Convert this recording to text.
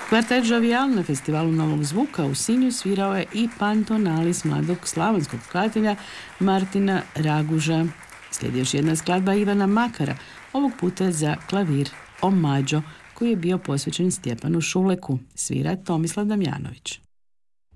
Kvartet Jovial na festivalu Novog zvuka u Sinju svirao je i Pantonalis mladog slavonskog skladatelja Martina Raguža. Slijedi još jedna skladba Ivana Makara, ovog puta za klavir Omađo, koji je bio posvećen Stjepanu Šuleku, svira Tomislav Damjanović.